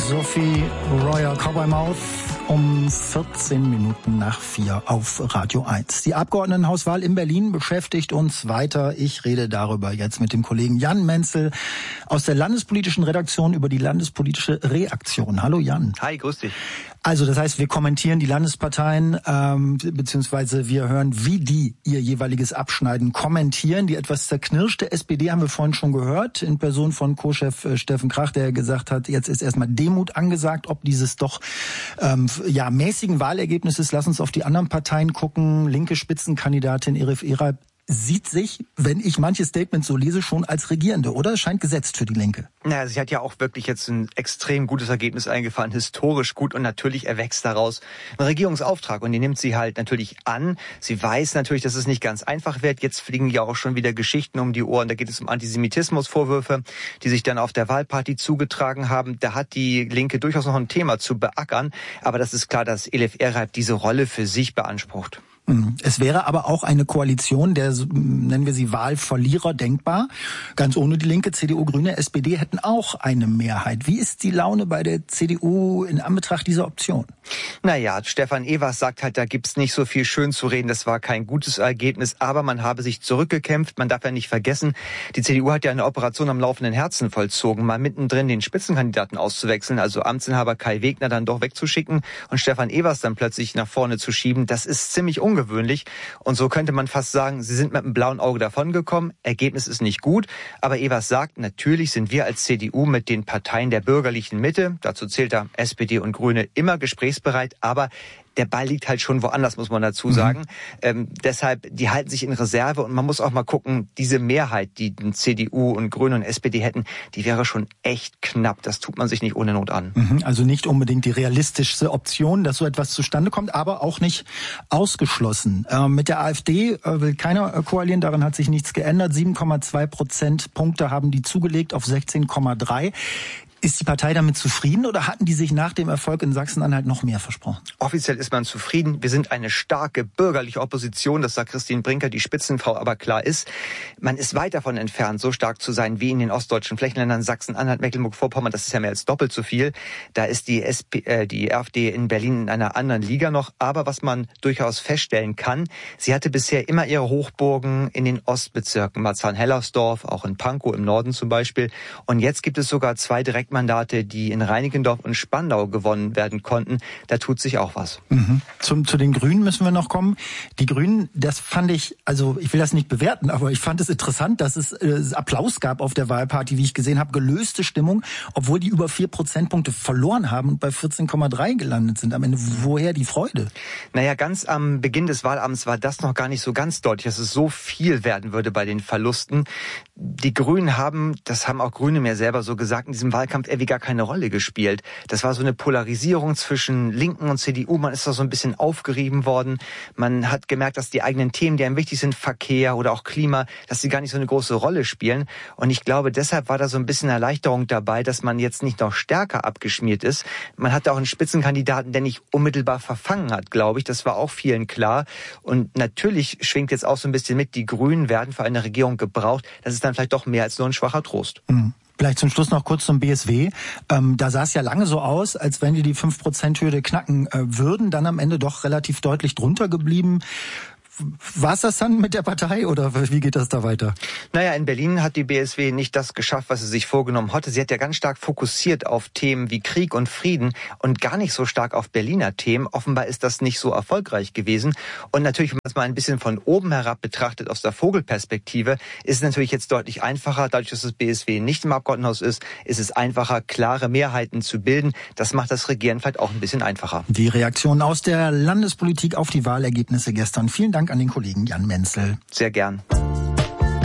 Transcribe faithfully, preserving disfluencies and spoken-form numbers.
Sophie Royer Cowboy Mouth um vierzehn Minuten nach vier auf Radio eins. Die Abgeordnetenhauswahl in Berlin beschäftigt uns weiter. Ich rede darüber jetzt mit dem Kollegen Jan Menzel aus der landespolitischen Redaktion über die landespolitische Reaktion. Hallo Jan. Hi, grüß dich. Also das heißt, wir kommentieren die Landesparteien, ähm, beziehungsweise wir hören, wie die ihr jeweiliges Abschneiden kommentieren. Die etwas zerknirschte S P D haben wir vorhin schon gehört, in Person von Co-Chef äh, Steffen Krach, der gesagt hat, jetzt ist erstmal Demut angesagt, ob dieses doch ähm, ja mäßigen Wahlergebnisses. Lass uns auf die anderen Parteien gucken. Linke Spitzenkandidatin Elif Eray sieht sich, wenn ich manche Statements so lese, schon als Regierende, oder? Es scheint gesetzt für die Linke. Naja, sie hat ja auch wirklich jetzt ein extrem gutes Ergebnis eingefahren, historisch gut, und natürlich erwächst daraus ein Regierungsauftrag, und den nimmt sie halt natürlich an. Sie weiß natürlich, dass es nicht ganz einfach wird. Jetzt fliegen ja auch schon wieder Geschichten um die Ohren. Da geht es um Antisemitismusvorwürfe, die sich dann auf der Wahlparty zugetragen haben. Da hat die Linke durchaus noch ein Thema zu beackern. Aber das ist klar, dass Elif Eray diese Rolle für sich beansprucht. Es wäre aber auch eine Koalition der, nennen wir sie Wahlverlierer, denkbar. Ganz ohne die Linke, C D U, Grüne, S P D hätten auch eine Mehrheit. Wie ist die Laune bei der C D U in Anbetracht dieser Option? Naja, Stefan Evers sagt halt, da gibt's nicht so viel schön zu reden. Das war kein gutes Ergebnis, aber man habe sich zurückgekämpft. Man darf ja nicht vergessen, die C D U hat ja eine Operation am laufenden Herzen vollzogen, mal mittendrin den Spitzenkandidaten auszuwechseln, also Amtsinhaber Kai Wegner dann doch wegzuschicken und Stefan Evers dann plötzlich nach vorne zu schieben. Das ist ziemlich ungewöhnlich. Ungewöhnlich. Und so könnte man fast sagen, sie sind mit einem blauen Auge davongekommen. Ergebnis ist nicht gut. Aber Evers sagt, natürlich sind wir als C D U mit den Parteien der bürgerlichen Mitte, dazu zählt er S P D und Grüne, immer gesprächsbereit. Aber der Ball liegt halt schon woanders, muss man dazu sagen. Mhm. Ähm, deshalb, die halten sich in Reserve, und man muss auch mal gucken, diese Mehrheit, die C D U und Grüne und S P D hätten, die wäre schon echt knapp. Das tut man sich nicht ohne Not an. Mhm, also nicht unbedingt die realistischste Option, dass so etwas zustande kommt, aber auch nicht ausgeschlossen. Ähm, mit der AfD äh, will keiner äh, koalieren, daran hat sich nichts geändert. sieben Komma zwei Prozentpunkte haben die zugelegt auf sechzehn Komma drei. Ist die Partei damit zufrieden, oder hatten die sich nach dem Erfolg in Sachsen-Anhalt noch mehr versprochen? Offiziell ist man zufrieden. Wir sind eine starke bürgerliche Opposition, das sagt Christine Brinker, die Spitzenfrau. Aber klar ist, man ist weit davon entfernt, so stark zu sein wie in den ostdeutschen Flächenländern Sachsen-Anhalt, Mecklenburg-Vorpommern. Das ist ja mehr als doppelt so viel. Da ist die, S P, äh, die AfD in Berlin in einer anderen Liga noch. Aber was man durchaus feststellen kann, sie hatte bisher immer ihre Hochburgen in den Ostbezirken. Marzahn-Hellersdorf, auch in Pankow im Norden zum Beispiel. Und jetzt gibt es sogar zwei direkt Mandate, die in Reinickendorf und Spandau gewonnen werden konnten. Da tut sich auch was. Mhm. Zum, zu den Grünen müssen wir noch kommen. Die Grünen, das fand ich, also ich will das nicht bewerten, aber ich fand es interessant, dass es äh, Applaus gab auf der Wahlparty, wie ich gesehen habe, gelöste Stimmung, obwohl die über vier Prozentpunkte verloren haben und bei vierzehn Komma drei gelandet sind. Am Ende, woher die Freude? Naja, ganz am Beginn des Wahlabends war das noch gar nicht so ganz deutlich, dass es so viel werden würde bei den Verlusten. Die Grünen haben, das haben auch Grüne mir selber so gesagt, in diesem Wahlkampf irgendwie gar keine Rolle gespielt. Das war so eine Polarisierung zwischen Linken und C D U. Man ist da so ein bisschen aufgerieben worden. Man hat gemerkt, dass die eigenen Themen, die einem wichtig sind, Verkehr oder auch Klima, dass sie gar nicht so eine große Rolle spielen. Und ich glaube, deshalb war da so ein bisschen Erleichterung dabei, dass man jetzt nicht noch stärker abgeschmiert ist. Man hatte auch einen Spitzenkandidaten, der nicht unmittelbar verfangen hat, glaube ich. Das war auch vielen klar. Und natürlich schwingt jetzt auch so ein bisschen mit, die Grünen werden für eine Regierung gebraucht. Das ist dann vielleicht doch mehr als nur ein schwacher Trost. Mhm. Vielleicht zum Schluss noch kurz zum B S W. Ähm, da sah es ja lange so aus, als wenn die die fünf Prozent Hürde knacken äh, würden, dann am Ende doch relativ deutlich drunter geblieben. War es das dann mit der Partei, oder wie geht das da weiter? Naja, in Berlin hat die B S W nicht das geschafft, was sie sich vorgenommen hatte. Sie hat ja ganz stark fokussiert auf Themen wie Krieg und Frieden und gar nicht so stark auf Berliner Themen. Offenbar ist das nicht so erfolgreich gewesen. Und natürlich, wenn man es mal ein bisschen von oben herab betrachtet, aus der Vogelperspektive, ist es natürlich jetzt deutlich einfacher. Dadurch, dass das B S W nicht im Abgeordnetenhaus ist, ist es einfacher, klare Mehrheiten zu bilden. Das macht das Regieren vielleicht auch ein bisschen einfacher. Die Reaktion aus der Landespolitik auf die Wahlergebnisse gestern. Vielen Dank an den Kollegen Jan Menzel. Sehr gern.